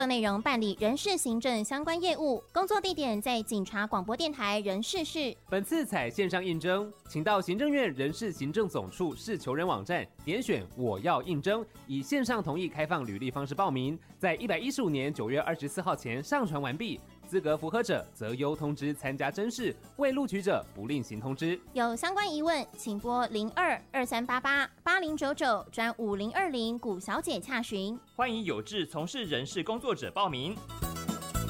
内容办理人事行政相关业务，工作地点在警察广播电台人事室。 本次采线上应征，请到行政院人事行政总处市求人网站点选我要应征，以线上同意开放履历方式报名，在115年9月24号前上传完毕。资格符合者择优通知参加甄试，未录取者不另行通知。 有相关疑问，请拨02-2388-8099转5020古小姐洽询。 欢迎有志从事人事工作者报名。